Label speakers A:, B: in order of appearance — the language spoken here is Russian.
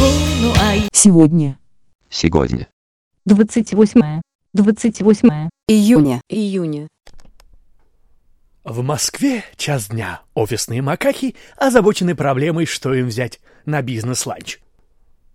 A: Сегодня.
B: 28 июня.
C: В Москве час дня. Офисные макаки озабочены проблемой, что им взять на бизнес-ланч.